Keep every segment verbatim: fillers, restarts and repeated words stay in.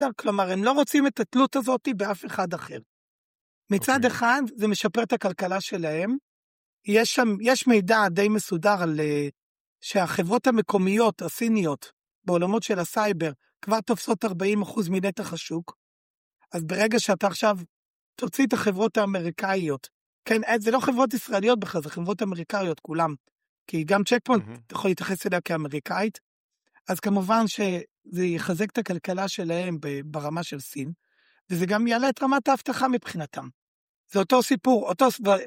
כלומר, הם לא רוצים את התלות הזאת באף אחד אחר. מצד okay. אחד, זה משפר את הכלכלה שלהם. יש שם, יש מידע די מסודר על שהחברות המקומיות, הסיניות, בעולמות של הסייבר, כבר תופסות ארבעים אחוז מנתח השוק. אז ברגע שאתה עכשיו תוציא את החברות האמריקאיות, כן, זה לא חברות ישראליות בכלל, זה חברות אמריקאיות כולם, כי גם צ'קפוינט mm-hmm. יכול להתייחס אליה כאמריקאית, אז כמובן שזה יחזק את הכלכלה שלהם ברמה של סין, וזה גם יעלה את רמת ההבטחה מבחינתם. זה אותו סיפור, אותו,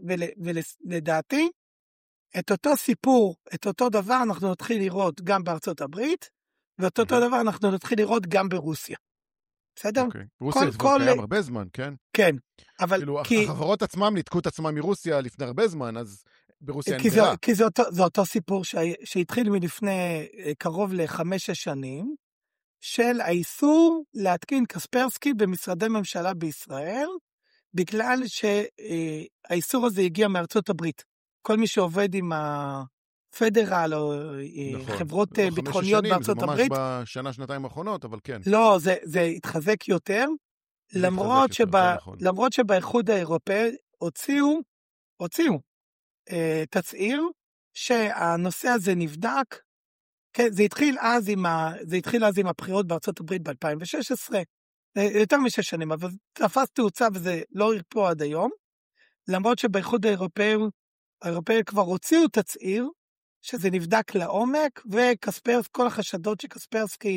ולדעתי, את אותו סיפור, את אותו דבר אנחנו נתחיל לראות גם בארצות הברית, ואת אותו דבר אנחנו נתחיל לראות גם ברוסיה. בסדר? רוסיה זה כבר קיים הרבה זמן, כן? כן, אבל... כאילו, החברות עצמם ניתקו את עצמם מרוסיה לפני הרבה זמן, אז ברוסיה אין ברירה. כי זה אותו סיפור שהתחיל מלפני קרוב לחמש-שש שנים, של האיסור להתקין קספרסקי במשרדי ממשלה בישראל, בגלל שהאיסור הזה הגיע מארצות הברית. כל מי שעובד עם הפדרל או נכון. חברות לא ביטחוניות שנים, בארצות הברית. זה ממש בשנה, שנתיים האחרונות, אבל כן. לא, זה, זה התחזק יותר, זה למרות, התחזק שבה, יותר נכון. למרות שבאיחוד האירופאי הוציאו, הוציאו אה, תצעיר שהנושא הזה נבדק, כן, זה התחיל אז עם, ה, זה התחיל אז עם הבחירות בארצות הברית ב-אלפיים ושש עשרה, יותר משש שנים, אבל תפס תאוצה וזה לא ירפו עד היום, למרות שבאיחוד האירופאי, האירופאי כבר הוציאו תצעיר, שזה נבדק לעומק, וקספרסקי, כל החשדות שקספרסקי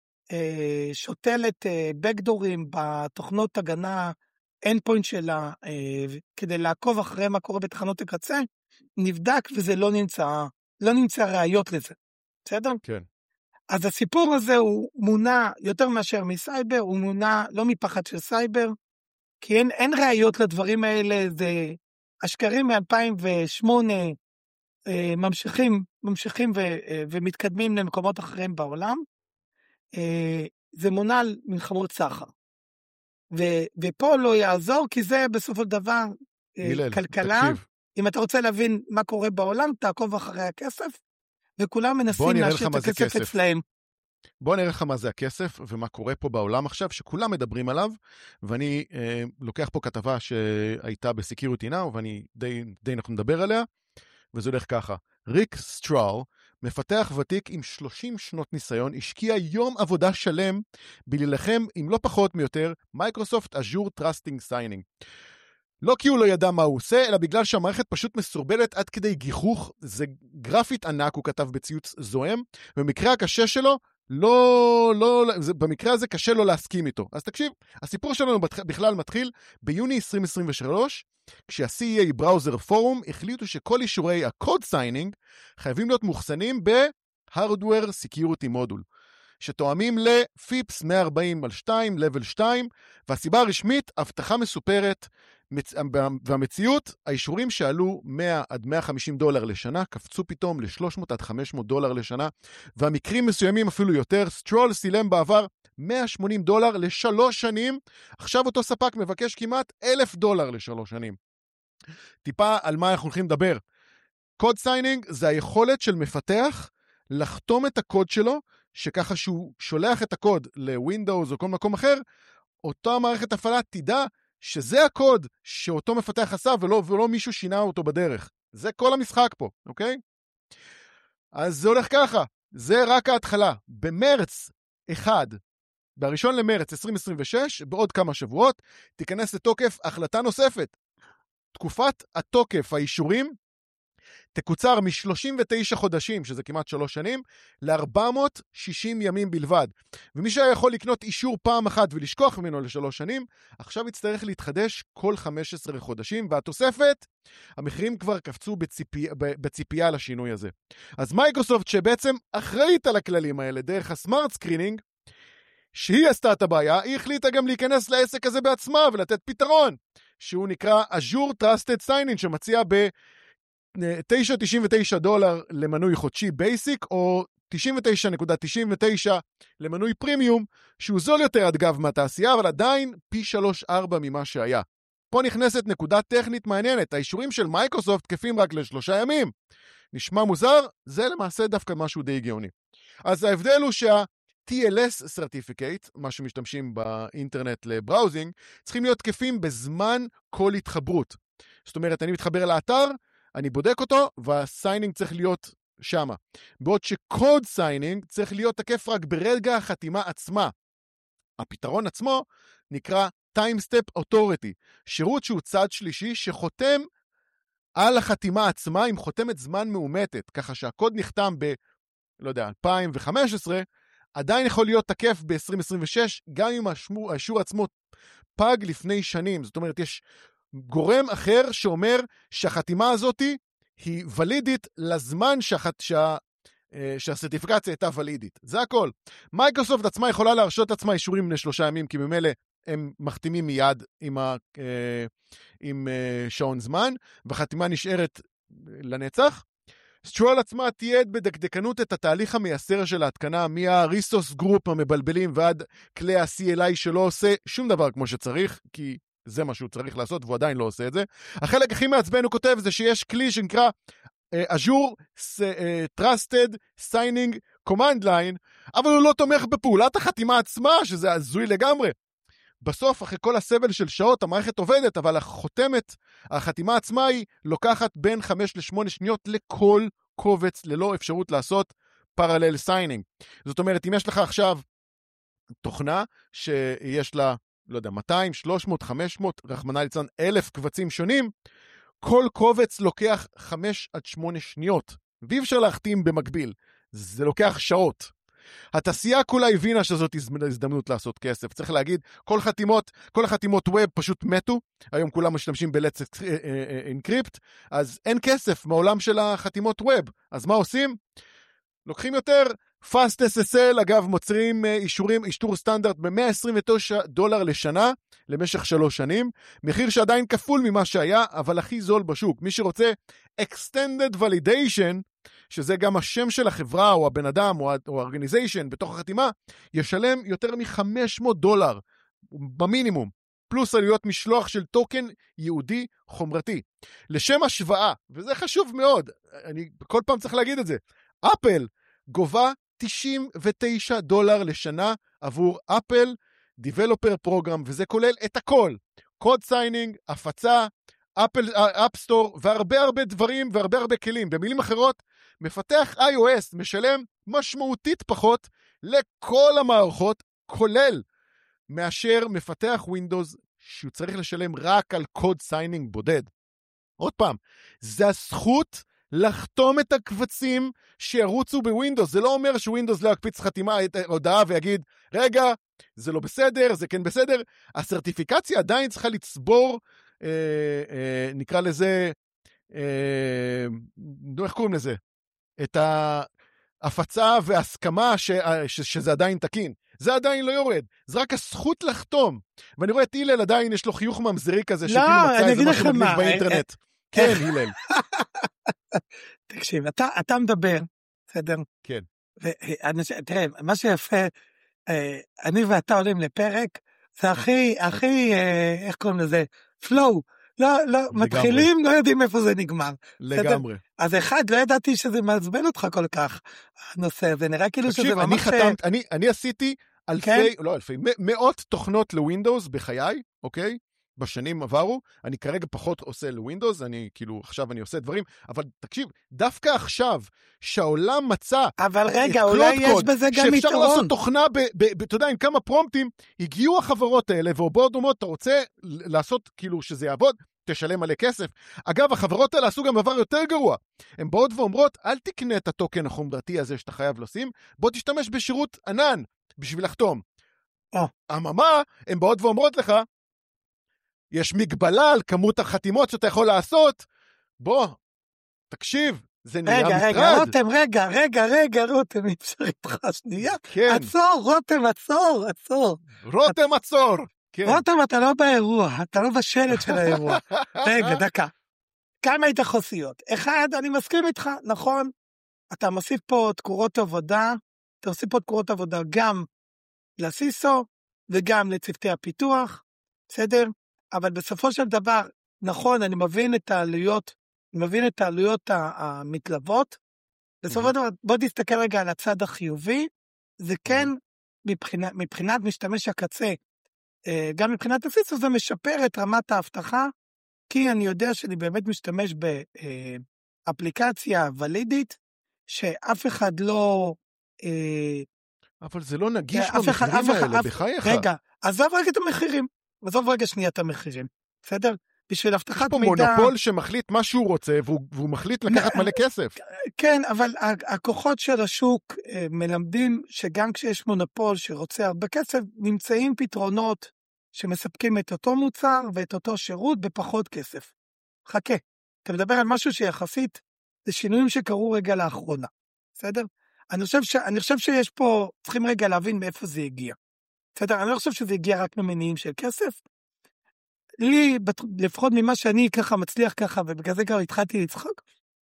אה, שותלת אה, בקדורים בתוכנות הגנה endpoint שלה, אה, כדי לעקוב אחרי מה קורה בתחנות הקצה, נבדק וזה לא נמצא, לא נמצא ראיות לזה. בסדר? כן. אז הסיפור הזה הוא מונע יותר מאשר מסייבר, הוא מונע לא מפחד של סייבר, כי אין, אין ראיות לדברים האלה, זה השקרים מ-אלפיים ושמונה אה, ממשיכים, ממשיכים ו, אה, ומתקדמים למקומות אחרים בעולם, אה, זה מונע מלחמות סחר. ו, ופה לא יעזור, כי זה בסופו של דבר אה, מילל, כלכלה. תקשיב. אם אתה רוצה להבין מה קורה בעולם, תעקוב אחרי הכסף, וכולם מנסים להשאיר את הכסף אצלהם. בוא נראה לך מה זה הכסף, ומה קורה פה בעולם עכשיו, שכולם מדברים עליו, ואני אה, לוקח פה כתבה שהייתה בסקיוריטי נאו, ואני די, די אנחנו נדבר עליה, וזה הולך ככה. ריק סטראל, מפתח ותיק עם שלושים שנות ניסיון, השקיע יום עבודה שלם, בלהילחם עם לא פחות מיותר, מייקרוסופט אז'ור טרסטינג סיינינג. לא כי הוא לא ידע מה הוא עושה, אלא בגלל שהמערכת פשוט מסורבלת עד כדי גיחוך, זה גרפית ענק, הוא כתב בציוץ זוהם, ובמקרה הקשה שלו, לא, לא, זה, במקרה הזה קשה לו להסכים איתו. אז תקשיב, הסיפור שלנו בכלל מתחיל ביוני עשרים עשרים ושלוש, כשה-סי אי איי Browser Forum החליטו שכל אישורי ה-Code Signing חייבים להיות מוחסנים ב-Hardware Security Module, שתואמים ל-פיפס מאה ארבעים על שתיים, Level שתיים, והסיבה הרשמית, הבטחה מסופרת, מצ... והמציאות, האישורים שעלו מאה עד מאה וחמישים דולר לשנה, קפצו פתאום ל-שלוש מאות עד חמש מאות דולר לשנה, והמקרים מסוימים אפילו יותר, סטרול סילם בעבר מאה ושמונים דולר לשלוש שנים, עכשיו אותו ספק מבקש כמעט אלף דולר לשלוש שנים. טיפה על מה אנחנו הולכים לדבר. קוד סיינינג זה היכולת של מפתח לחתום את הקוד שלו, שככה שהוא שולח את הקוד לווינדאוס או כל מקום אחר, אותה מערכת הפעלה תדע שזה הקוד שאותו מפתח עשה ולא, ולא מישהו שינה אותו בדרך. זה כל המשחק פה, אוקיי? אז זה הולך ככה, זה רק ההתחלה. במרץ אחד, בראשון למרץ עשרים עשרים ושש, בעוד כמה שבועות, תיכנס לתוקף החלטה נוספת. תקופת התוקף, האישורים, תקוצר מ-שלושים ותשעה חודשים, שזה כמעט שלוש שנים, ל-ארבע מאות ושישים ימים בלבד. ומי שהיה יכול לקנות אישור פעם אחת ולשכוח ממנו לשלוש שנים, עכשיו יצטרך להתחדש כל חמישה עשר חודשים, והתוספת, המחירים כבר קפצו בציפי, בציפייה לשינוי הזה. אז מייקרוסופט, שבעצם אחראית על הכללים האלה, דרך הסמארט סקרינינג, שהיא עשתה את הבעיה, היא החליטה גם להיכנס לעסק הזה בעצמה, ולתת פתרון, שהוא נקרא Azure Trusted Signing, שמציע ב... תשע נקודה תשעים ותשע דולר למנוי חודשי בייסיק, או תשעים ותשע נקודה תשעים ותשע למנוי פרימיום, שהוא זול יותר אגב מהתעשייה, אבל עדיין פי שלוש ארבע ממה שהיה. פה נכנסת נקודה טכנית מעניינת, האישורים של מייקרוסופט תקפים רק לשלושה ימים. נשמע מוזר, זה למעשה דווקא משהו די גאוני. אז ההבדל הוא שה... טי אל אס Certificate, מה שמשתמשים באינטרנט לבראוזינג, צריכים להיות תקפים בזמן כל התחברות. זאת אומרת, אני מתחבר לאתר, אני בודק אותו, והסיינינג צריך להיות שמה. בעוד שקוד סיינינג צריך להיות תקף רק ברגע החתימה עצמה. הפתרון עצמו נקרא Time Step Authority, שירות שהוא צד שלישי שחותם על החתימה עצמה עם חותמת זמן מאומתת, ככה שהקוד נחתם ב, לא יודע, אלפיים וחמש עשרה, עדיין יכול להיות תקף ב-עשרים עשרים ושש, גם אם השמור, האישור עצמו פג לפני שנים. זאת אומרת, יש גורם אחר שאומר שהחתימה הזאת היא ולידית לזמן שהחת... שה... שהסרטיפיקציה הייתה ולידית. זה הכל. מייקרוסופט עצמה יכולה להרשות עצמה אישורים לשלושה ימים, כי ממילא הם מחתימים מיד עם, ה... עם שעון זמן, והחתימה נשארת לנצח. סטרול עצמה תיעד בדקדקנות את התהליך המייסר של ההתקנה, מה-ריסוס גרופ המבלבלים ועד כלי ה-סי אל איי שלא עושה שום דבר כמו שצריך, כי זה מה שהוא צריך לעשות, והוא עדיין לא עושה את זה. החלק הכי מעצבן הוא כותב זה שיש כלי שנקרא Azure Trusted Signing Command Line, אבל הוא לא תומך בפעולת החתימה עצמה, שזה הזוי לגמרי. בסוף, אחרי כל הסבל של שעות, המערכת עובדת, אבל החותמת, החתימה עצמה היא לוקחת בין חמש לשמונה שניות לכל קובץ, ללא אפשרות לעשות פרלל סיינינג. זאת אומרת, אם יש לך עכשיו תוכנה שיש לה, לא יודע, מאתיים, שלוש מאות, חמש מאות, רחמנא ליצלן, אלף קבצים שונים, כל קובץ לוקח חמש עד שמונה שניות, ואי אפשר להחתים במקביל. זה לוקח שעות. התעשייה כולה הבינה שזאת הזדמנות לעשות כסף. צריך להגיד, כל חתימות, כל החתימות ווב פשוט מתו. היום כולם משתמשים ב-Let's Encrypt, אז אין כסף מעולם של החתימות ווב. אז מה עושים? לוקחים יותר. Fast אס אס אל, אגב, מוצרים אישורים, אישור סטנדרט ב-מאה עשרים ותשעה דולר לשנה, למשך שלוש שנים, מחיר שעדיין כפול ממה שהיה, אבל הכי זול בשוק. מי שרוצה Extended Validation, שזה גם השם של החברה, או הבן אדם, או הארגניזיישן, בתוך החתימה, ישלם יותר מ-חמש מאות דולר, במינימום, פלוס עלויות משלוח של טוקן יהודי חומרתי. לשם השוואה, וזה חשוב מאוד, אני כל פעם צריך להגיד את זה, אפל גובה תשעים ותשעה דולר לשנה עבור אפל דיבלופר פרוגרם, וזה כולל את הכל, קוד סיינינג, הפצה, אפל אפ סטור, והרבה הרבה דברים והרבה הרבה כלים. במילים אחרות, מפתח iOS משלם משמעותית פחות לכל המערכות, כולל מאשר מפתח Windows, שהוא צריך לשלם רק על קוד סיינינג בודד. עוד פעם, זה הזכות לחתום את הקבצים שירוצו בווינדוס. זה לא אומר שווינדוס לא יקפיץ חתימה את ההודעה ויגיד, רגע, זה לא בסדר, זה כן בסדר. הסרטיפיקציה עדיין צריכה לצבור, אה, אה, נקרא לזה, אה, איך קוראים לזה? את ההפצה וההסכמה ש, ש, שזה עדיין תקין. זה עדיין לא יורד. זה רק הזכות לחתום. ואני רואה את הילל עדיין, יש לו חיוך ממזרי כזה, שכאילו מצא איזה משהו מגניב באינטרנט. כן, הילל. תקשיב, אתה, אתה מדבר, בסדר? כן. תראה, מה שיפה, אני ואתה עולים לפרק, זה הכי, הכי, איך קוראים לזה? פלואו. לא, לא, מתחילים, לא יודעים איפה זה נגמר. לגמרי. אז אחד, לא ידעתי שזה מעצבן אותך כל כך, הנושא, זה נראה כאילו שזה ממש... תקשיב, אני חתמת, אני, אני עשיתי אלפי, לא אלפי, מאות תוכנות לווינדוס בחיי, אוקיי? בשנים עברו, אני כרגע פחות עושה לווינדוס, אני כאילו, עכשיו אני עושה דברים, אבל תקשיב, דווקא עכשיו, שהעולם מצא... אבל רגע, אולי יש בזה גם יתרון. שאפשר לעשות תוכנה, אתה יודע, עם כמה פרומפטים, הגיעו החברות האלה, ובעוד דומות, אתה רוצה לעשות כאילו שזה יעבוד, תשלם מלא כסף. אגב, החברות האלה עשו גם דבר יותר גרוע. הן באות ואומרות, אל תקנה את הטוקן החומרתי הזה שאתה חייב לשים, בוא תשתמש בשירות ענן, בשביל לחתום. אממה, הן באות ואומרות לך, יש מגבלה על כמות החתימות שאתה יכול לעשות, בוא, תקשיב, זה נהיה רגע, מטרד. רגע, רותם, רגע, רגע, רגע, רותם, אפשר איתך שנייה? כן. עצור, רותם, עצור, עצור. רותם, עצור. כן. רותם, אתה לא באירוע, אתה לא בשלט של האירוע. רגע, דקה. כמה התייחסויות? אחד, אני מסכים איתך, נכון, אתה מוסיף פה תקורות עבודה, אתה מוסיף פה תקורות עבודה גם לסיסו, וגם לצוותי הפיתוח, בסדר? אבל בסופו של דבר, נכון, אני מבין את העלויות, אני מבין את העלויות המתלוות, בסופו של דבר, בוא תסתכל רגע על הצד החיובי, זה כן מבחינת, מבחינת משתמש הקצה, גם מבחינת הסיסו, זה משפר את רמת ההבטחה, כי אני יודע שאני באמת משתמש באפליקציה ולידית, שאף אחד לא... אבל זה לא נגיש במחירים האלה, בחייך. רגע, עזוב רגע את המחירים, עזוב רגע שנייה את המחירים, בסדר? בשביל הבטחת מידע... יש פה מונופול שמחליט מה שהוא רוצה, והוא, והוא מחליט לקחת מלא כסף. כן, אבל הכוחות של השוק מלמדים שגם כשיש מונופול שרוצה הרבה כסף, נמצאים פתרונות שמספקים את אותו מוצר ואת אותו שירות בפחות כסף. חכה, אתה מדבר על משהו שיחסית, זה שינויים שקרו רגע לאחרונה, בסדר? אני חושב, ש... אני חושב שיש פה, צריכים רגע להבין מאיפה זה הגיע. בסדר? אני לא חושב שזה הגיע רק ממניעים של כסף. לי, לפחות ממה שאני ככה מצליח ככה, ובגלל זה גם התחלתי לצחוק,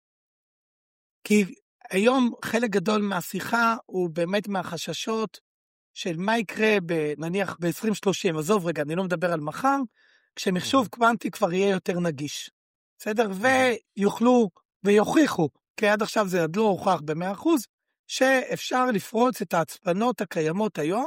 כי היום חלק גדול מהשיחה הוא באמת מהחששות של מה יקרה ב, נניח ב-עשרים שלושים, עזוב רגע, אני לא מדבר על מחר, כשמחשוב קוונטי כבר יהיה יותר נגיש. בסדר? ויוכלו ויוכיחו, כי עד עכשיו זה עוד לא הוכח ב-מאה אחוז, שאפשר לפרוץ את ההצפנות הקיימות היום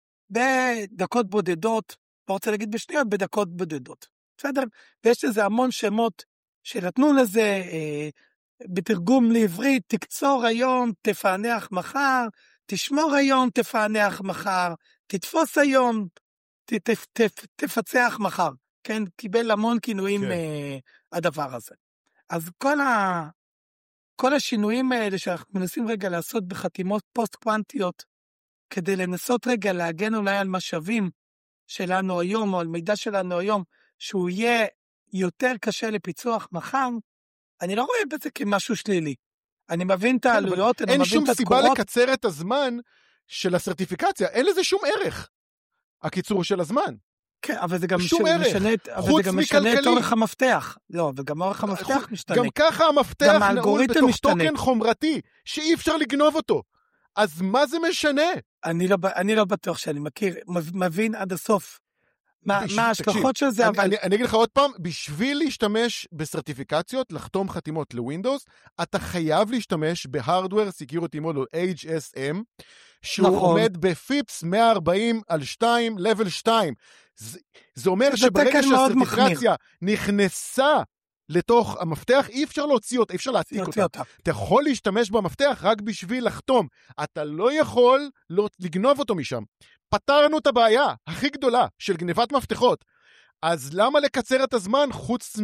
בדקות בודדות, לא רוצה להגיד בשניות, בדקות בודדות. בסדר? ויש לזה המון שמות שנתנו לזה אה, בתרגום לעברית, תקצור היום, תפענח מחר, תשמור היום, תפענח מחר, תתפוס היום, ת, ת, ת, ת, תפצח מחר. כן? קיבל המון כינויים כן. אה, הדבר הזה. אז כל ה... כל השינויים האלה שאנחנו מנסים רגע לעשות בחתימות פוסט-קוונטיות, כדי לנסות רגע להגן אולי על משאבים שלנו היום, או על מידע שלנו היום, שהוא יהיה יותר קשה לפיצוח מחר, אני לא רואה בזה כמשהו שלילי. אני מבין את העלויות, אני מבין את התקורות. אין שום סיבה לקצר את הזמן של הסרטיפיקציה, אין לזה שום ערך, הקיצור של הזמן. כן, אבל זה גם משנה, אבל זה גם משנה את אורך המפתח. לא, וגם אורך המפתח משתנה. גם ככה המפתח נעול בתוך טוקן חומרתי, שאי אפשר לגנוב אותו. אז מה זה משנה? אני לא, אני לא בטוח שאני מכיר, מבין עד הסוף מה, מה ההשלכות של זה, אני, אבל... אני, אני אגיד לך עוד פעם, בשביל להשתמש בסרטיפיקציות, לחתום חתימות לווינדוס, אתה חייב להשתמש ב-Hardware Security Model H S M, שהוא נכון. עומד בפיפס מאה וארבעים על שתיים, level שתיים. זה, זה אומר שברגע שהסרטיפיקציה נכנסה לתוך המפתח, אי אפשר להוציא אותה, אי אפשר להעתיק אותה. אותה. אתה יכול להשתמש במפתח רק בשביל לחתום. אתה לא יכול לא, לגנוב אותו משם. פתרנו את הבעיה הכי גדולה של גניבת מפתחות. אז למה לקצר את הזמן חוץ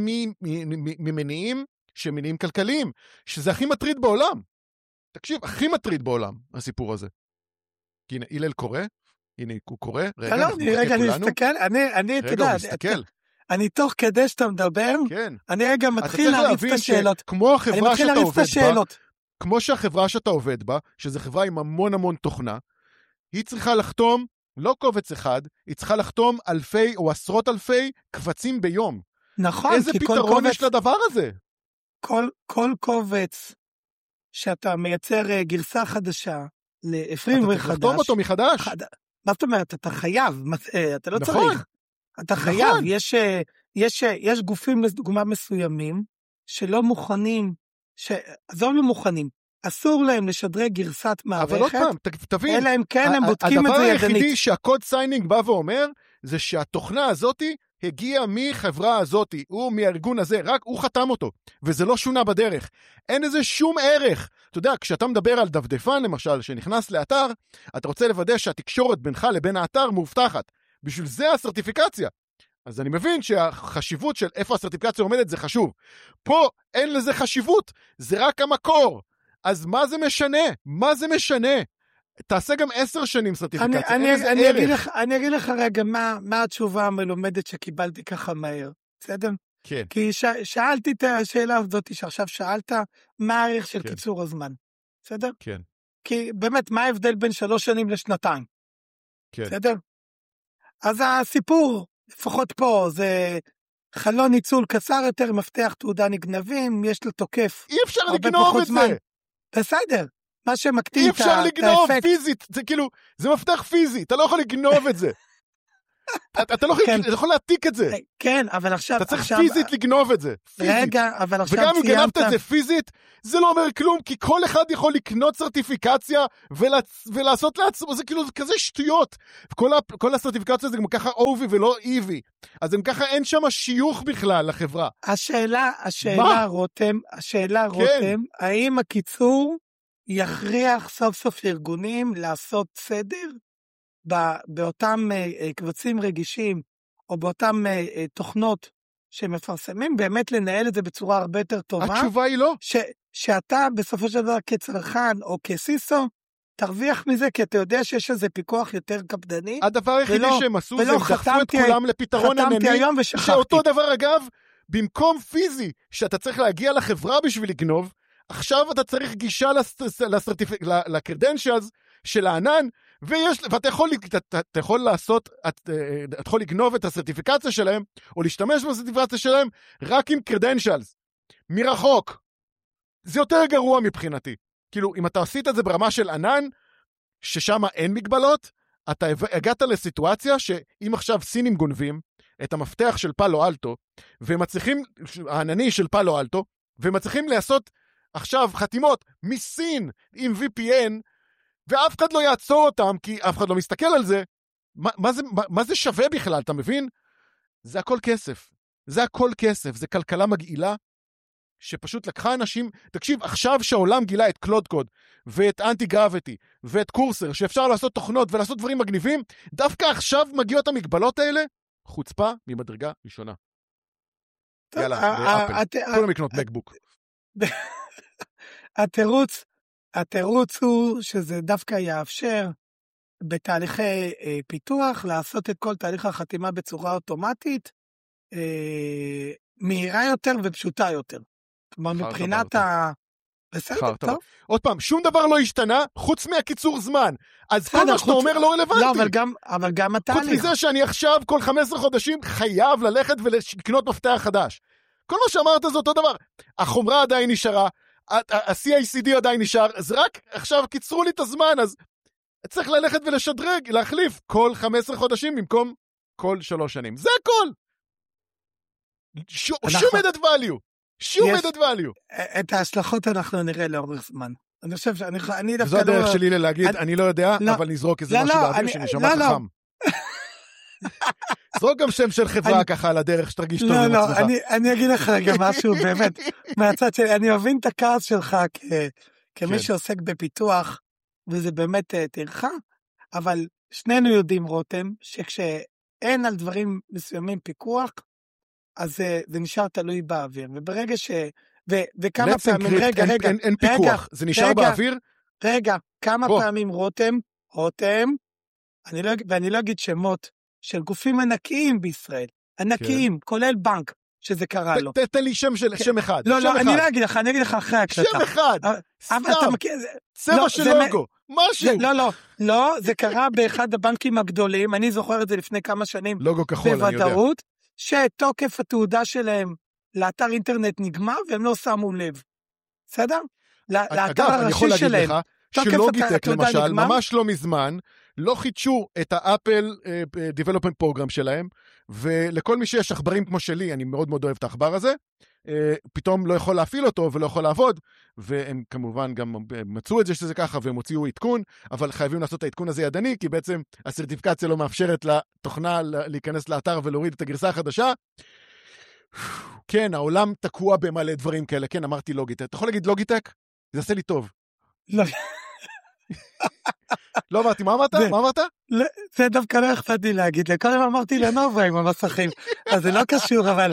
ממניעים שמניעים כלכליים, שזה הכי מטריד בעולם? תקשיב, הכי מטריד בעולם, הסיפור הזה. הנה, אילל קורא, הנה הוא קורא, רגע, לא, אני, רגע, אני מסתכל, אני, אני, רגע, תדע, הוא מסתכל. אני תוך כדי שאתה מדבר, כן. אני רגע מתחיל להריץ את השאלות. כמו החברה שאתה עובד בה, כמו שהחברה שאתה עובד בה, שזו חברה עם המון המון תוכנה, היא צריכה לחתום, לא קובץ אחד, היא צריכה לחתום אלפי או עשרות אלפי קבצים ביום. נכון, איזה פתרון יש לדבר הזה? כל, כל קובץ שאתה מייצר גרסה חדשה, לפרימוור חדש. אתה תחתום אותו מחדש. חד... מה זאת אומרת? אתה חייב, אתה לא נכון. צריך. אתה חייב, נכון. יש, יש, יש גופים לדוגמה מסוימים, שלא מוכנים, עזוב לא מוכנים, אסור להם לשדרג גרסת מערכת, אבל עוד פעם, תבין, אלא אם כן הם בודקים את זה ידנית. הדבר היחידי שהקוד סיינינג בא ואומר, זה שהתוכנה הזאת הגיעה מחברה הזאת, הוא מהארגון הזה, רק הוא חתם אותו, וזה לא שונה בדרך. אין איזה שום ערך. אתה יודע, כשאתה מדבר על דפדפן למשל, שנכנס לאתר, אתה רוצה לוודא שהתקשורת בינך לבין האתר מובטחת. בשביל זה הסרטיפיקציה. אז אני מבין שהחשיבות של איפה הסרטיפיקציה עומדת זה חשוב. פה אין לזה חשיבות, זה רק המקור. אז מה זה משנה? מה זה משנה? תעשה גם עשר שנים סרטיפיקציה, אני, אין לזה אני ערך. אגיד לך, אני אגיד לך רגע מה, מה התשובה המלומדת שקיבלתי ככה מהר, בסדר? כן. כי ש, שאלתי את השאלה הזאת שעכשיו שאלת, מה הערך של כן. קיצור הזמן, בסדר? כן. כי באמת, מה ההבדל בין שלוש שנים לשנתיים? כן. בסדר? אז הסיפור, לפחות פה, זה חלון ניצול קצר יותר, מפתח תעודה נגנבים, יש לתוקף. אי אפשר לגנוב את זה. בסדר. מה שמקטין את האפקט. אי אפשר לגנוב פיזית, זה כאילו, זה מפתח פיזי, אתה לא יכול לגנוב את זה. אתה לא יכול להעתיק את זה. כן, אבל עכשיו... אתה צריך פיזית לגנוב את זה. רגע, אבל עכשיו ציינת... וגם אם גנבת את זה פיזית, זה לא אומר כלום, כי כל אחד יכול לקנות סרטיפיקציה ולעשות לעצמו, זה כאילו כזה שטויות. כל הסרטיפיקציה זה גם ככה אובי ולא איבי. אז גם ככה אין שם שיוך בכלל לחברה. השאלה, השאלה רותם, השאלה רותם, האם הקיצור יכריח סוף סוף ארגונים לעשות סדר באותם קבצים רגישים, או באותם תוכנות שמפרסמים, באמת לנהל את זה בצורה הרבה יותר טובה. התשובה היא לא. ש, שאתה בסופו של דבר כצרכן או כסיסו, תרוויח מזה, כי אתה יודע שיש איזה פיקוח יותר קפדני. הדבר היחידי שהם עשו, זה הם דחפו את כולם לפתרון ענני, שאותו דבר אגב, במקום פיזי, שאתה צריך להגיע לחברה בשביל לגנוב, עכשיו אתה צריך גישה לקרדנשלס של הענן, ויש, ואתה יכול, אתה, אתה יכול לעשות, אתה, אתה יכול לגנוב את הסרטיפיקציה שלהם, או להשתמש בסרטיפיקציה שלהם, רק עם קרדנשלס, מרחוק. זה יותר גרוע מבחינתי. כאילו, אם אתה עשית את זה ברמה של ענן, ששם אין מגבלות, אתה הגעת לסיטואציה שאם עכשיו סינים גונבים את המפתח של פאלו אלטו, ומצליחים, הענני של פאלו אלטו, ומצליחים לעשות עכשיו חתימות מסין עם וי פי אן, ואף אחד לא יעצור אותם, כי אף אחד לא מסתכל על זה. מה, מה זה, מה, מה זה שווה בכלל, אתה מבין? זה הכל כסף. זה הכל כסף. זה כלכלה מגעילה, שפשוט לקחה אנשים, תקשיב, עכשיו שהעולם גילה את קלוד קוד, ואת אנטי גרביטי, ואת קורסר, שאפשר לעשות תוכנות ולעשות דברים מגניבים, דווקא עכשיו מגיעות המגבלות האלה, חוצפה ממדרגה ראשונה. יאללה, באפל. כולם לקנות מקבוק. התירוץ, התירוץ הוא שזה דווקא יאפשר בתהליכי אה, פיתוח, לעשות את כל תהליך החתימה בצורה אוטומטית, אה, מהירה יותר ופשוטה יותר. כלומר, מבחינת ה... בסדר, טוב. עוד פעם, שום דבר לא השתנה, חוץ מהקיצור זמן. אז כל מה שאתה אומר לא רלוונטי. לא, אבל גם, אבל גם התהליך. חוץ מזה שאני עכשיו כל חמישה עשר חודשים חייב ללכת ולקנות מפתח חדש. כל מה שאמרת זה אותו דבר. החומרה עדיין נשארה, ה-סי איי סי די עדיין נשאר, אז רק עכשיו קיצרו לי את הזמן, אז צריך ללכת ולשדרג, להחליף כל חמישה עשר חודשים במקום כל שלוש שנים. זה הכל. שום added value. שום added value. את ההשלכות אנחנו נראה לאורך זמן. אני חושב שאני אני דווקא זו הדרך שלי להגיד, אני לא יודע, אבל נזרוק איזה משהו באוויר שנשמע חכם. זרוק גם שם של חברה ככה על הדרך שתרגיש טוב עם עצמך. לא, לא, אני אגיד לך רגע משהו באמת, מהצד שלי, אני מבין את הכעס שלך כמי שעוסק בפיתוח, וזה באמת תרחה, אבל שנינו יודעים, רותם, שכשאין על דברים מסוימים פיקוח, אז זה נשאר תלוי באוויר, וברגע ש... וכמה פעמים, רגע, רגע, אין פיקוח, זה נשאר באוויר? רגע, כמה פעמים רותם, רותם, ואני לא אגיד שמות, של גופים ענקיים בישראל, ענקיים, כולל בנק, שזה קרה לו. תתן לי שם שם אחד. לא, לא, אני לא אגיד לך, אני אגיד לך אחרי הקלטה. שם אחד, סתם, צבע של לוגו, משהו. לא, לא, לא, זה קרה באחד הבנקים הגדולים, אני זוכר את זה לפני כמה שנים, לוגו כחול, אני יודע. בוודאות, שתוקף התעודה שלהם לאתר אינטרנט נגמר, והם לא שמו לב. בסדר? לאתר הראשי שלהם. שלוגיטק למשל, ממש לא מזמן, לא חידשו את האפל Development Program שלהם, ולכל מי שיש עכברים כמו שלי, אני מאוד מאוד אוהב את העכבר הזה, פתאום לא יכול להפעיל אותו ולא יכול לעבוד, והם כמובן גם מצאו את זה שזה ככה, והם הוציאו עדכון, אבל חייבים לעשות את העדכון הזה ידני, כי בעצם הסרטיפיקציה לא מאפשרת לתוכנה להיכנס לאתר ולהוריד את הגרסה החדשה. כן, העולם תקוע במלא דברים כאלה, כן, אמרתי לוגיטק. אתה יכול להגיד לוגיטק? זה עושה לי טוב. לא. לא אמרתי, מה אמרת? מה אמרת? זה דווקא לא אכפת לי להגיד, קודם אמרתי לנובה עם המסכים, אז זה לא קשור, אבל...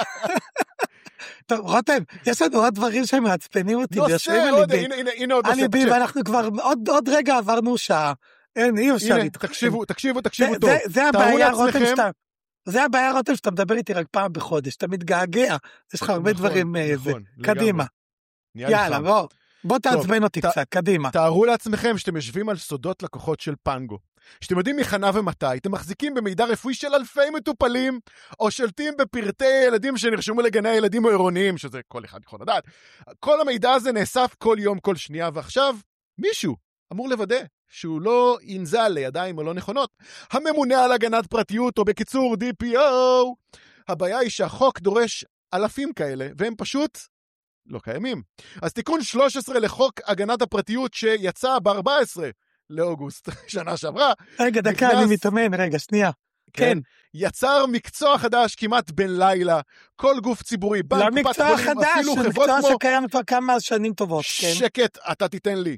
טוב, רותם, יש לנו עוד דברים שמעצפנים אותי, נושא, עוד, הנה עוד נושא. אני בי, ואנחנו כבר עוד רגע עברנו שעה, אין, אי אפשר להתחיל. תקשיבו, תקשיבו, תקשיבו טוב. זה הבעיה, רותם, שאתה... זה הבעיה, רותם, שאתה מדבר איתי רק פעם בחודש, אתה מתגעגע, יש לך הרבה דברים, קדימה. יאללה, בוא. בוא תעצבן אותי קצת, קדימה. תארו לעצמכם שאתם יושבים על סודות לקוחות של פנגו. שאתם יודעים מחנה ומתי, אתם מחזיקים במידע רפואי של אלפי מטופלים, או שלטים בפרטי ילדים שנרשמו לגני הילדים או עירוניים, שזה כל אחד יכול לדעת. כל המידע הזה נאסף כל יום, כל שנייה, ועכשיו מישהו אמור לוודא שהוא לא ינזל לידיים הלא נכונות. הממונה על הגנת פרטיות, או בקיצור די פי או, הבעיה היא שהחוק דורש אלפים כאלה, והם פשוט לא קיימים. אז תיקון שלוש עשרה לחוק הגנת הפרטיות שיצא ב-ארבעה עשר לאוגוסט, שנה שעברה. רגע, דקה, נכנס... אני מתאמן, רגע, שנייה. כן. כן. יצר מקצוע חדש כמעט בין לילה, כל גוף ציבורי, בנק, קופת חולים, חדש, אפילו חברות כמו... לא מקצוע שקיים כבר כמה שנים טובות, כן. שקט, אתה תיתן לי.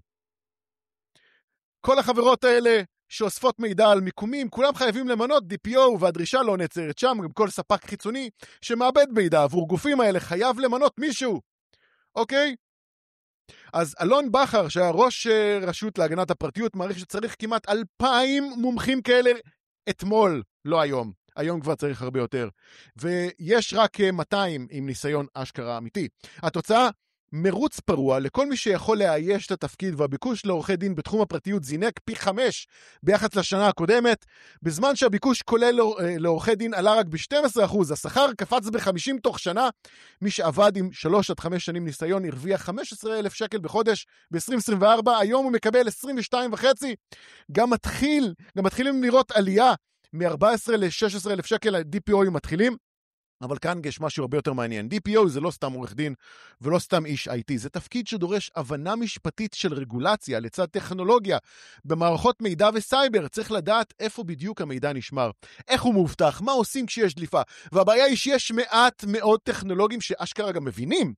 כל החברות האלה שאוספות מידע על מיקומים, כולם חייבים למנות די פי או, והדרישה לא נעצרת שם, גם כל ספק חיצוני שמאבד מידע עבור גופים האלה חייב למנות מישהו. אוקיי? אז אלון בכר, שהיה ראש רשות להגנת הפרטיות, מעריך שצריך כמעט אלפיים מומחים כאלה אתמול, לא היום. היום כבר צריך הרבה יותר. ויש רק מאתיים עם ניסיון אשכרה אמיתי. התוצאה, מרוץ פרוע לכל מי שיכול לאייש את התפקיד, והביקוש לעורכי דין בתחום הפרטיות זינק פי חמש ביחס לשנה הקודמת, בזמן שהביקוש כולל לעורכי דין עלה רק ב-שנים עשר אחוז, השכר קפץ ב-חמישים תוך שנה, מי שעבד עם שלוש עד חמש שנים ניסיון הרוויח חמישה עשר אלף שקל בחודש ב-עשרים עשרים וארבע, היום הוא מקבל עשרים ושתיים וחצי, גם מתחיל, גם מתחילים לראות עלייה מ-ארבעה עשר ל-שש עשרה אלף שקל, די פי או מתחילים, אבל כאן יש משהו הרבה יותר מעניין. די פי או זה לא סתם עורך דין ולא סתם איש איי טי, זה תפקיד שדורש הבנה משפטית של רגולציה לצד טכנולוגיה. במערכות מידע וסייבר צריך לדעת איפה בדיוק המידע נשמר, איך הוא מובטח, מה עושים כשיש דליפה. והבעיה היא שיש מעט מאוד טכנולוגים שאשכרה גם מבינים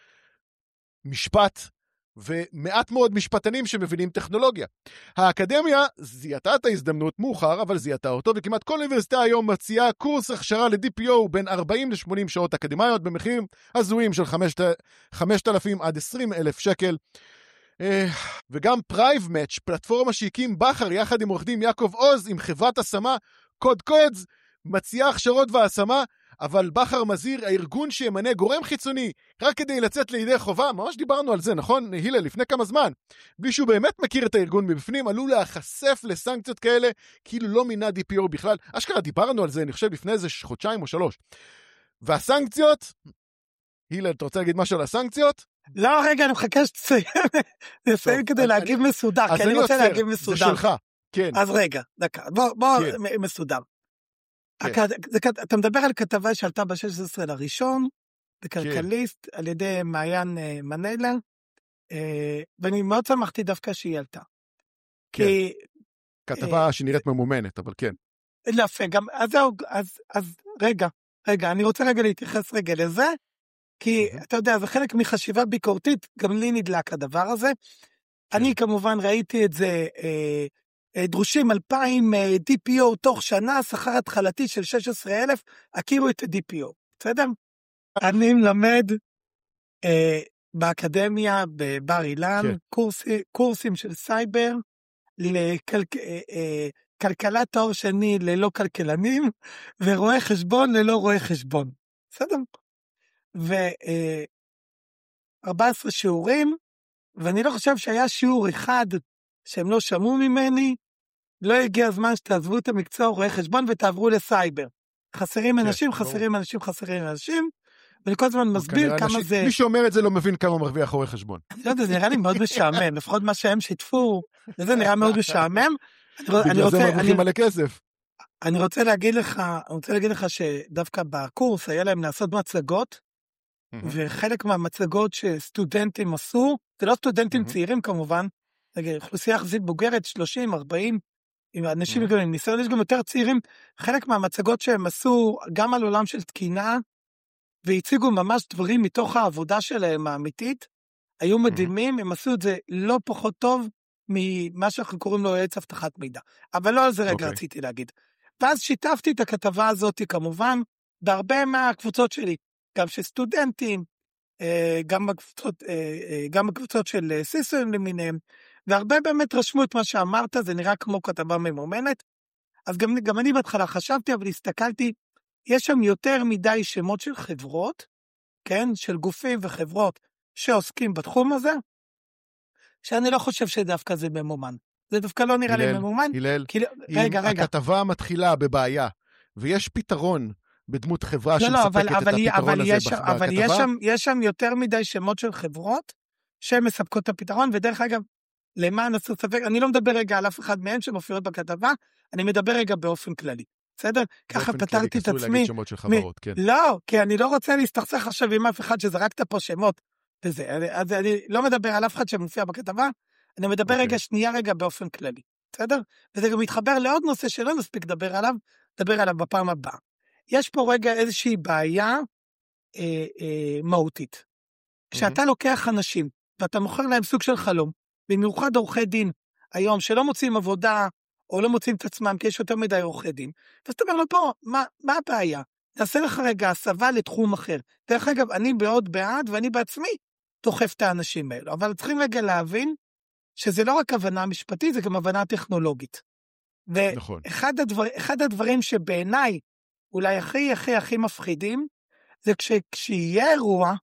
משפט, ומעט מאוד משפטנים שמבינים טכנולוגיה. האקדמיה זיהתה את ההזדמנות מאוחר, אבל זיהתה אותו, וכמעט כל אוניברסיטה היום מציעה קורס הכשרה ל-די פי או בין ארבעים לשמונים שעות אקדמיות, במחירים הזויים של חמשת אלפים עד עשרים אלף שקל. וגם PriveMatch, פלטפורמה שהקים בכר יחד עם עורך דין יעקב עוז, עם חברת השמה קוד קודס, מציעה הכשרות והשמה, אבל בכר מזהיר, הארגון שימנה גורם חיצוני, רק כדי לצאת לידי חובה, ממש דיברנו על זה, נכון, הילה, לפני כמה זמן, בלי שהוא באמת מכיר את הארגון מבפנים, עלול להיחשף לסנקציות כאלה, כאילו לא מינה די פי או בכלל, אשכרה דיברנו על זה, אני חושב, לפני איזה חודשיים או שלוש. והסנקציות, הילה, אתה רוצה להגיד משהו על הסנקציות? לא, רגע, אני מחכה שתסיים, נסיים כדי להגיב מסודר, כי אני רוצה להגיב מסודר. זה שלך, כן. אז רגע, דקה, בוא מסודר. אתה מדבר על כתבה שעלתה ב-שש עשרה לראשון, בכלכליסט, על ידי מעיין מנהלר, ואני מאוד שמחתי דווקא שהיא עלתה. כתבה שנראית ממומנת, אבל כן. לא, גם, אז זהו, אז רגע, רגע, אני רוצה רגע להתייחס רגע לזה, כי אתה יודע, זה חלק מחשיבה ביקורתית, גם לי נדלק הדבר הזה. אני כמובן ראיתי את זה, דרושים אלפיים די פי או תוך שנה, שכר התחלתי של שש עשרה אלף, הכירו את די פי או, בסדר? אני מלמד אה, באקדמיה בבר אילן, כן. קורס, קורסים של סייבר, לכלכלת אה, אה, תואר שני ללא כלכלנים, ורואי חשבון ללא רואי חשבון, בסדר? ו-ארבעה עשר שיעורים, ואני לא חושב שהיה שיעור אחד שהם לא שמעו ממני, לא הגיע הזמן שתעזבו את המקצוע רואי חשבון ותעברו לסייבר. חסרים אנשים, חסרים אנשים, חסרים אנשים, ואני כל הזמן מסביר כמה זה... מי שאומר את זה לא מבין כמה מרוויח רואי חשבון. לא יודע, זה נראה לי מאוד משעמם, לפחות מה שהם שיתפו, זה נראה מאוד משעמם. בגלל זה מרוויחים מלא כסף. אני רוצה להגיד לך, אני רוצה להגיד לך שדווקא בקורס היה להם לעשות מצגות, וחלק מהמצגות שסטודנטים עשו, זה לא סטודנטים צעירים כמובן, אוכלוסייה יחסית בוגרת, שלושים, ארבעים, עם אנשים גם עם ניסיון, יש גם יותר צעירים, חלק מהמצגות שהם עשו גם על עולם של תקינה, והציגו ממש דברים מתוך העבודה שלהם האמיתית, היו מדהימים, הם עשו את זה לא פחות טוב, ממה שאנחנו קוראים לו יועץ אבטחת מידע. אבל לא על זה רגע רציתי להגיד. ואז שיתפתי את הכתבה הזאת כמובן, בהרבה מהקבוצות שלי, גם של סטודנטים, גם בקבוצות, גם בקבוצות של סיסויים למיניהם, והרבה באמת רשמו את מה שאמרת, זה נראה כמו כתבה ממומנת, אז גם, גם אני בהתחלה חשבתי, אבל הסתכלתי, יש שם יותר מדי שמות של חברות, כן, של גופים וחברות שעוסקים בתחום הזה, שאני לא חושב שדווקא זה ממומן. זה דווקא לא נראה לי ממומן. הלל, כי... רגע, רגע. הכתבה מתחילה בבעיה, ויש פתרון בדמות חברה לא, שמספקת לא, אבל, את אבל הפתרון אבל הזה יש, בכתבה. אבל יש שם, יש שם יותר מדי שמות של חברות, שהן מספקות את הפתרון, ודרך אגב, למען הסר ספק, אני לא מדבר רגע על אף אחד מהם שמופיעות בכתבה, אני מדבר רגע באופן כללי. בסדר? ככה פתרתי את עצמי. לא, כי אני לא רוצה להסתכסך עכשיו עם אף אחד שזרקת פה שמות. וזה, אז אני לא מדבר על אף אחד שמופיע בכתבה, אני מדבר רגע שנייה רגע באופן כללי. בסדר? וזה גם מתחבר לעוד נושא שלא נספיק לדבר עליו, לדבר עליו בפעם הבאה. יש פה רגע איזושהי בעיה אה, אה, מהותית. כשאתה לוקח אנשים, ואתה מוכר להם סוג של חלום, במיוחד עורכי דין, היום, שלא מוצאים עבודה, או לא מוצאים את עצמם, כי יש יותר מדי עורכי דין, אז אתה אומר לו פה, מה, מה הבעיה? נעשה לך רגע הסבה לתחום אחר. דרך אגב, אני מאוד בעד, ואני בעצמי תוחף את האנשים האלו, אבל צריכים רגע להבין, שזה לא רק הבנה משפטית, זה גם הבנה טכנולוגית. ואחד הדבר, אחד הדברים שבעיניי, אולי הכי הכי הכי מפחידים, זה כש, כשיהיה אירוע,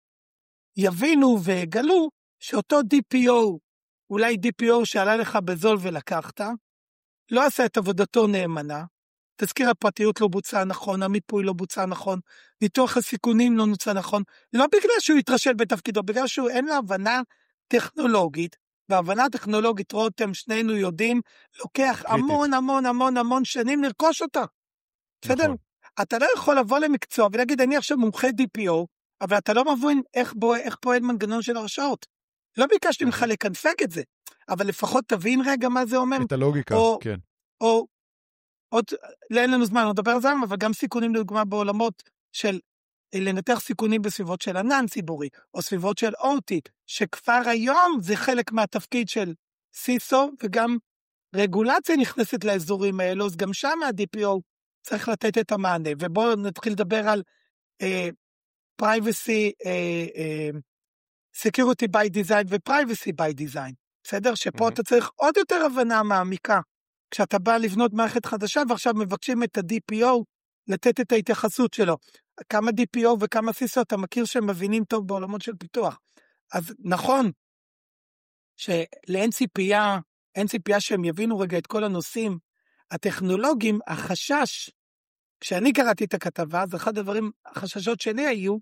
יבינו והגלו, שאותו די פי או, אולי די פי או שעלה לך בזול ולקחת, לא עשה את עבודתו נאמנה, תזכיר הפרטיות לא בוצע נכון, המיפוי לא בוצע נכון, ניתוח הסיכונים לא נוצא נכון, לא בגלל שהוא יתרשל בתפקידו, בגלל שהוא אין לה הבנה טכנולוגית, והבנה טכנולוגית, רותם, שנינו יודעים, לוקח קריטית. המון המון המון המון שנים לרכוש אותה. בסדר? נכון. אתה לא יכול לבוא למקצוע ולהגיד, אני עכשיו מומחה די פי או, אבל אתה לא מבין איך, בו, איך פועל מנגנון של הרשאות. לא ביקשתי ממך לקנפק את זה, אבל לפחות תבין רגע מה זה אומר. את הלוגיקה, או, כן. או, עוד, אין לנו זמן לדבר על זה, אבל גם סיכונים לדוגמה בעולמות של לנתח סיכונים בסביבות של ענן ציבורי, או סביבות של אוטי, שכבר היום זה חלק מהתפקיד של סיסו, וגם רגולציה נכנסת לאזורים האלו, אז גם שם ה-די פי או צריך לתת את המענה, ובואו נתחיל לדבר על אה, privacy, אה, אה, security by design ו-privacy by design, בסדר? שפה mm-hmm. אתה צריך עוד יותר הבנה מעמיקה, כשאתה בא לבנות מערכת חדשה, ועכשיו מבקשים את ה-די פי או, לתת את ההתייחסות שלו. כמה די פי או וכמה סיסו אתה מכיר שהם מבינים טוב בעולמות של פיתוח. אז נכון, שלאין ציפייה, אין ציפייה שהם יבינו רגע את כל הנושאים הטכנולוגיים, החשש, כשאני קראתי את הכתבה, אז אחד הדברים, החששות שלי היו,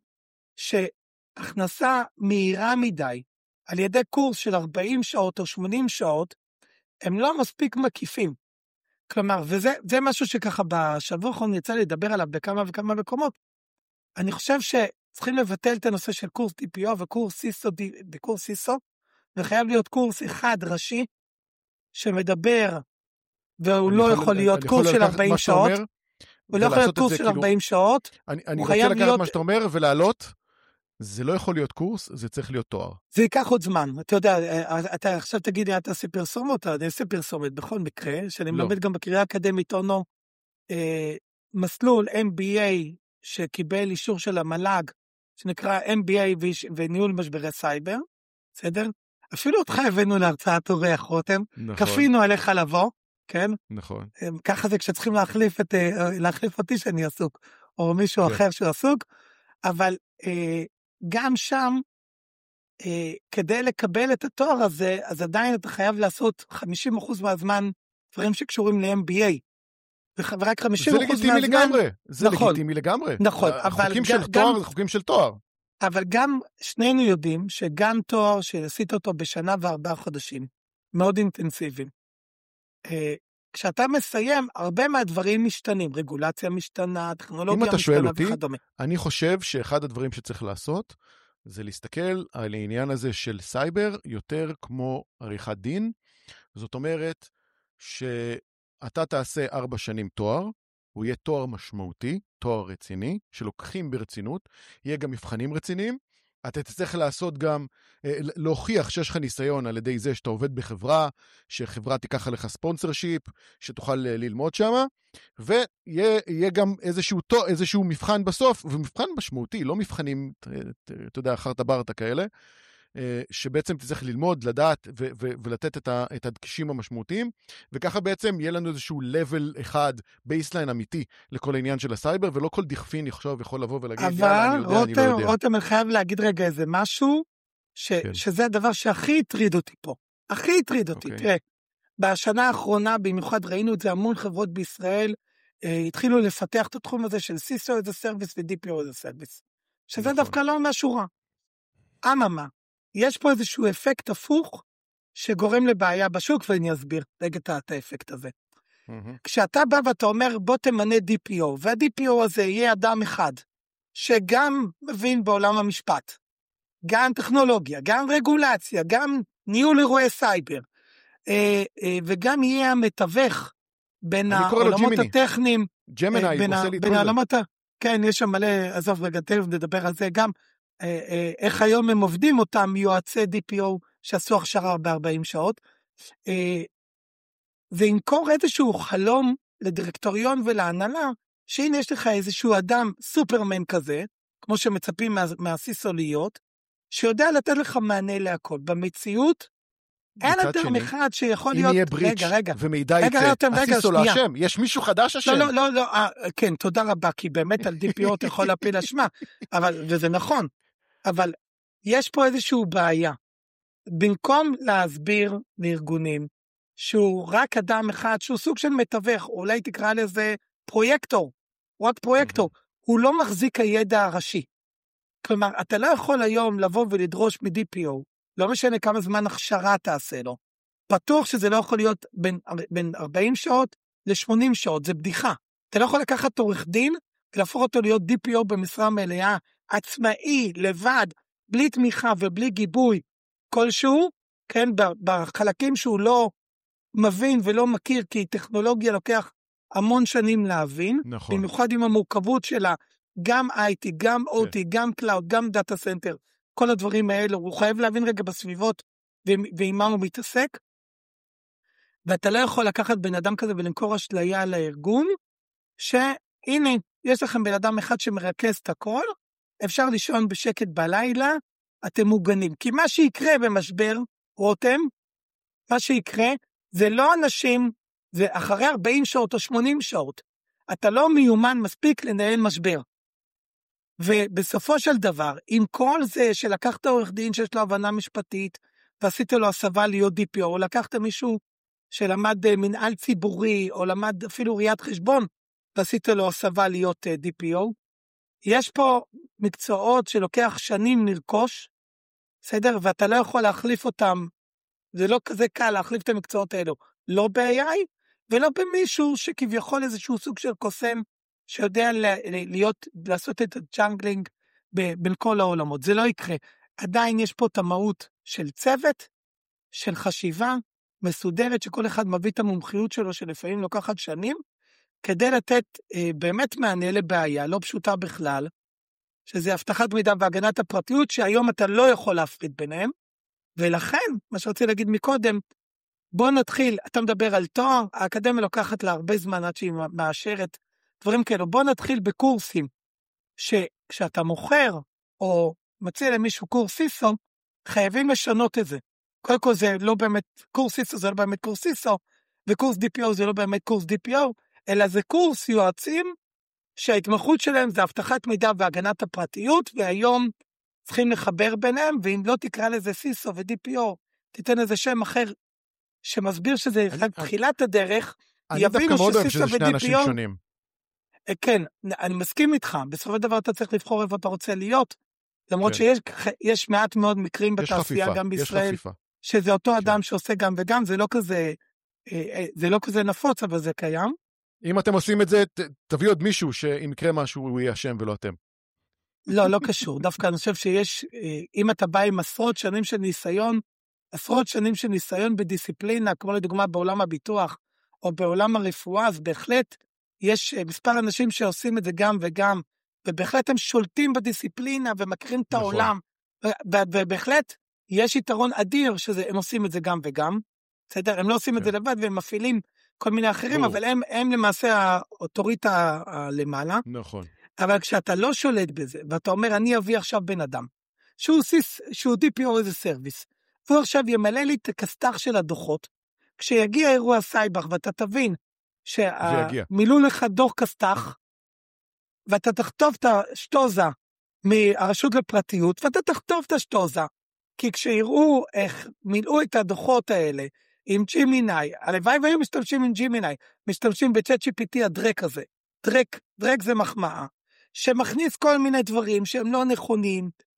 שהכנסה מהירה מדי, על ידי קורס של ארבעים שעות או שמונים שעות, הם לא מספיק מקיפים. כלומר, וזה זה משהו שככה בשבוע האחרון יצא לדבר עליו בכמה וכמה מקומות. אני חושב שצריכים לבטל את הנושא של קורס די פי או וקורס סיסו, בקורס סיסו, וחייב להיות קורס אחד ראשי, שמדבר, והוא לא יכול להיות קורס של ארבעים שעות, הוא לא יכול להיות קורס של ארבעים שעות, אני רוצה לקחת מה שאתה אומר ולעלות, זה לא יכול להיות קורס, זה צריך להיות תואר. זה ייקח עוד זמן, אתה יודע, אתה עכשיו תגיד לי, אתה עושה פרסומות, אני עושה פרסומת בכל מקרה, שאני מלמד גם בקריאה האקדמית אונו, מסלול אם בי איי, שקיבל אישור של המל"ג, שנקרא אם בי איי וניהול משברי סייבר, בסדר? אפילו אותך הבאנו להרצאת אורח רותם, כפינו עליך לבוא, כן? נכון. ככה זה כשצריכים להחליף, את, להחליף אותי שאני עסוק, או מישהו כן. אחר שהוא עסוק, אבל אה, גם שם, אה, כדי לקבל את התואר הזה, אז עדיין אתה חייב לעשות חמישים אחוז מהזמן דברים שקשורים ל-אם בי איי, ורק חמישים אחוז מהזמן... זה לגיטימי לגמרי, זה נכון, לגיטימי לגמרי. נכון, אבל... חוקים של תואר זה חוקים של תואר. אבל גם שנינו יודעים שגם תואר שעשית אותו בשנה וארבעה חודשים, מאוד אינטנסיביים. כשאתה מסיים, הרבה מהדברים משתנים, רגולציה משתנה, טכנולוגיה משתנה וכדומה. אני חושב שאחד הדברים שצריך לעשות, זה להסתכל על העניין הזה של סייבר, יותר כמו עריכת דין. זאת אומרת, שאתה תעשה ארבע שנים תואר, הוא יהיה תואר משמעותי, תואר רציני, שלוקחים ברצינות, יהיה גם מבחנים רציניים, אתה תצטרך לעשות גם, להוכיח שיש לך ניסיון על ידי זה שאתה עובד בחברה, שחברה תיקח עליך ספונסרשיפ, שתוכל ללמוד שם, ויהיה גם איזשהו, איזשהו מבחן בסוף, ומבחן משמעותי, לא מבחנים, אתה יודע, אחרת ברתה כאלה, שבעצם תצטרך ללמוד, לדעת ו- ו- ולתת את, ה- את הדגשים המשמעותיים, וככה בעצם יהיה לנו איזשהו level אחד, בייסליין אמיתי, לכל העניין של הסייבר, ולא כל דכפין יחשוב יכול לבוא ולהגיד, אבל יאללה, אני יודע, רותם, אני לא יודע. רותם, אני חייב להגיד רגע איזה משהו, ש- כן. שזה הדבר שהכי הטריד אותי פה. הכי הטריד אותי, okay. תראה, בשנה האחרונה, במיוחד ראינו את זה, המון חברות בישראל, אה, התחילו לפתח את התחום הזה של סיסו as a service ו-די פי או as a service, שזה נכון. דווקא לא משהו רע. אממה, יש פה איזשהו אפקט הפוך, שגורם לבעיה בשוק, ואני אסביר רגע את האפקט הזה. כשאתה בא ואתה אומר, בוא תמנה די פי או, וה-די פי או הזה יהיה אדם אחד, שגם מבין בעולם המשפט, גם טכנולוגיה, גם רגולציה, גם ניהול אירועי סייבר, וגם יהיה המתווך בין העולמות הטכניים, ג'מיני, עושה לי בין העולמות, כן, יש שם מלא, עזוב רגע, תכף נדבר על זה, גם איך היום הם עובדים אותם יועצי די פי או, שעשו הכשרה ב-ארבעים שעות, וינקור איזשהו חלום לדירקטוריון ולהנהלה, שהנה יש לך איזשהו אדם סופרמן כזה, כמו שמצפים מה, מהסיסו להיות, שיודע לתת לך מענה להכל. במציאות, אין אדם אחד שיכול להיות... אם יהיה בריץ' ומידע יצא, הסיסו לא אשם, יש מישהו חדש אשם. לא, לא, לא, לא, כן, תודה רבה, כי באמת על די פי או אתה יכול להפיל אשמה, וזה נכון, אבל יש פה איזשהו בעיה. במקום להסביר לארגונים, שהוא רק אדם אחד, שהוא סוג של מתווך, אולי תקרא לזה פרויקטור, הוא רק פרויקטור, הוא לא מחזיק הידע הראשי. כלומר, אתה לא יכול היום לבוא ולדרוש מ-די פי או, לא משנה כמה זמן הכשרה תעשה לו. פתוח שזה לא יכול להיות בין, בין ארבעים שעות ל-שמונים שעות, זה בדיחה. אתה לא יכול לקחת עורך דין, ולהפוך אותו להיות די פי או במשרה מלאה, עצמאי, לבד, בלי תמיכה ובלי גיבוי כלשהו, כן, בחלקים שהוא לא מבין ולא מכיר, כי טכנולוגיה לוקח המון שנים להבין, נכון. במיוחד עם המורכבות שלה, גם איי טי, גם או טי, גם קלאוד, גם דאטה סנטר, כל הדברים האלו, הוא חייב להבין רגע בסביבות, ועם מה הוא מתעסק, ואתה לא יכול לקחת בן אדם כזה ולמכור אשליה לארגון, שהנה, יש לכם בן אדם אחד שמרכז את הכל, אפשר לישון בשקט בלילה, אתם מוגנים, כי מה שיקרה במשבר, רותם, מה שיקרה, זה לא אנשים, זה אחרי ארבעים שעות או שמונים שעות, אתה לא מיומן מספיק לנהל משבר. ובסופו של דבר, עם כל זה שלקחת עורך דין שיש לו הבנה משפטית, ועשית לו הסבה להיות די פי או, או לקחת מישהו שלמד מנהל ציבורי, או למד אפילו ראיית חשבון, ועשית לו הסבה להיות די פי או, יש פה מקצועות שלוקח שנים לרכוש, בסדר? ואתה לא יכול להחליף אותם, זה לא כזה קל להחליף את המקצועות האלו, לא ב-איי איי, ולא במישהו שכביכול איזשהו סוג של קוסם, שיודע להיות, לעשות את הג'אנגלינג בין כל העולמות. זה לא יקרה. עדיין יש פה את המהות של צוות, של חשיבה מסודרת, שכל אחד מביא את המומחיות שלו, שלפעמים לוקחת שנים, כדי לתת אה, באמת מענה לבעיה, לא פשוטה בכלל, שזה הבטחת מידע והגנת הפרטיות, שהיום אתה לא יכול להפריד ביניהם, ולכן, מה שרציתי להגיד מקודם, בוא נתחיל, אתה מדבר על תואר, האקדמיה לוקחת לה הרבה זמן עד שהיא מאשרת, דברים כאלו, בוא נתחיל בקורסים, שכשאתה מוכר, או מציע למישהו קורס סיסו, חייבים לשנות את זה. קודם כל זה לא באמת, קורס סיסו זה לא באמת קורס סיסו, וקורס די פי או זה לא באמת קורס די פי או, אלא זה קורס יועצים, שההתמחות שלהם זה הבטחת מידע והגנת הפרטיות, והיום צריכים לחבר ביניהם, ואם לא תקרא לזה סיסו ו-די פי או, תיתן איזה שם אחר, שמסביר שזה תחילת הדרך, יבינו שסיסו ו-די פי או, כן, אני מסכים איתך, בסופו של דבר אתה צריך לבחור איפה אתה רוצה להיות, למרות שיש מעט מאוד מקרים בתעשייה גם בישראל, שזה אותו אדם שעושה גם וגם, זה לא כזה, זה לא כזה נפוץ, אבל זה קיים. אם אתם עושים את זה, תביא עוד מישהו שאם יקרה משהו הוא יהיה אשם ולא אתם. לא, לא קשור. דווקא אני חושב שיש, אם אתה בא עם עשרות שנים של ניסיון, עשרות שנים של ניסיון בדיסציפלינה, כמו לדוגמה בעולם הביטוח, או בעולם הרפואה, אז בהחלט יש מספר אנשים שעושים את זה גם וגם, ובהחלט הם שולטים בדיסציפלינה ומכירים את העולם, ובהחלט יש יתרון אדיר שהם עושים את זה גם וגם, בסדר? הם לא עושים את זה לבד והם מפעילים כל מיני אחרים, אבל הם, הם למעשה האוטוריטה למעלה. נכון. אבל כשאתה לא שולט בזה, ואתה אומר, אני אביא עכשיו בן אדם, שהוא, סיס, שהוא די פי או איזה סרוויס, והוא עכשיו ימלא לי את הכסתח של הדוחות, כשיגיע אירוע סייבר, ואתה תבין, שמילאו לך דוח כסתח, ואתה תכתוב את השטוזה מהרשות לפרטיות, ואתה תכתוב את השטוזה, כי כשיראו איך מילאו את הדוחות האלה, עם ג'ימיני, הלוואי והיו משתמשים עם ג'ימיני, משתמשים בצ'אט ג'י פי טי הדרק הזה, דרק, דרק זה מחמאה, שמכניס כל מיני דברים שהם לא נכונים,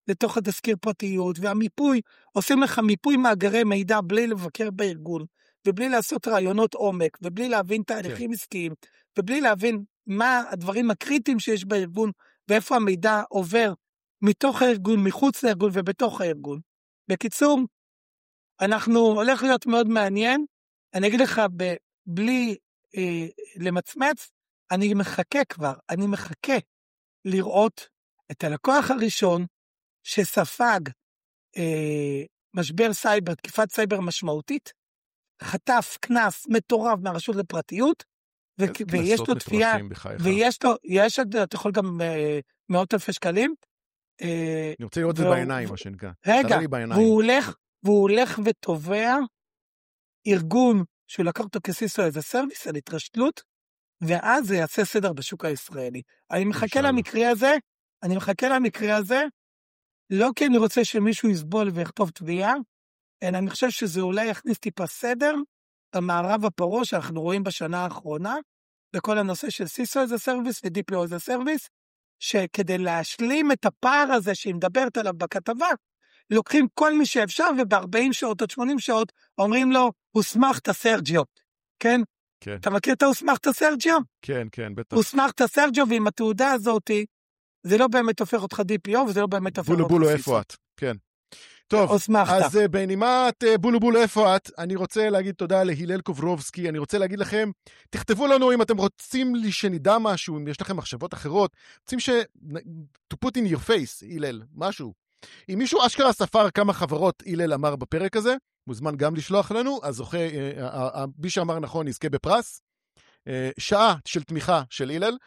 לתוך התזכיר פרטיות, והמיפוי, עושים לך מיפוי מאגרי מידע בלי לבקר בארגון, ובלי לעשות רעיונות עומק, ובלי להבין תהליכים עסקיים, ובלי להבין מה הדברים הקריטיים שיש בארגון, ואיפה המידע עובר מתוך הארגון, מחוץ לארגון ובתוך הארגון. בקיצור, אנחנו הולך להיות מאוד מעניין, אני אגיד לך, ב, בלי אה, למצמץ, אני מחכה כבר, אני מחכה לראות את הלקוח הראשון שספג אה, משבר סייבר, תקיפת סייבר משמעותית, חטף כנס מטורף מהרשות לפרטיות, ו- ויש לו תפייה, ויש לו, יש, אתה יכול גם אה, מאות אלפי שקלים. אה, אני רוצה לראות את זה בעיניים, מה שנקרא. רגע, והוא הולך, והוא הולך ותובע ארגון שהוא לקח אותו כסיסו איזה סרוויס על התרשתלות, ואז זה יעשה סדר בשוק הישראלי. אני מחכה למקרה הזה, אני מחכה למקרה הזה, לא כי אני רוצה שמישהו יסבול ויכתוב תביעה, אלא אני חושב שזה אולי יכניס טיפה סדר, במערב הפרוע שאנחנו רואים בשנה האחרונה, בכל הנושא של סיסו איזה סרוויס ודיפלו איזה סרוויס, שכדי להשלים את הפער הזה שהיא מדברת עליו בכתבה, לוקחים כל מי שאפשר, וב-ארבעים שעות או שמונים שעות, אומרים לו, הוסמכת סרג'יו, כן? כן. אתה מכיר את ההוסמכת סרג'יו? כן, כן, בטח. הוסמכת סרג'יו, ועם התעודה הזאת, זה לא באמת הופך אותך די פי או, וזה לא באמת הופך אותך בולו בולו, איפה את? כן. טוב, אז בנימת בולו בולו, איפה את? אני רוצה להגיד תודה להילל קוברובסקי, אני רוצה להגיד לכם, תכתבו לנו אם אתם רוצים לי שנדע משהו, אם יש לכם מחשבות אחרות, רוצים ש... to put in your face, הילל, משהו. אם מישהו אשכרה ספר כמה חברות הילל אמר בפרק הזה, מוזמן גם לשלוח לנו, אז זוכה, מי שאמר נכון יזכה בפרס, שעה של תמיכה של הילל.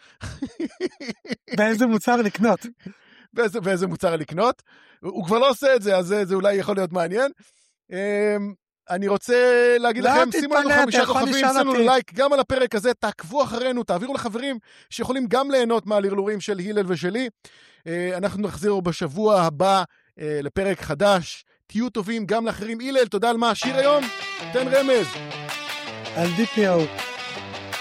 באיזה מוצר לקנות. באיזה, באיזה מוצר לקנות. הוא כבר לא עושה את זה, אז זה, זה אולי יכול להיות מעניין. אני רוצה להגיד לא לכם, תתפלא, שימו לנו חמישה כוכבים, שימו אותי. לייק גם על הפרק הזה, תעקבו אחרינו, תעבירו לחברים שיכולים גם ליהנות מהלרלורים של הילל ושלי. אנחנו נחזיר בשבוע הבא לפרק חדש. תהיו טובים גם לאחרים. הילל, תודה על מה השיר היום? תן רמז. על די פי או.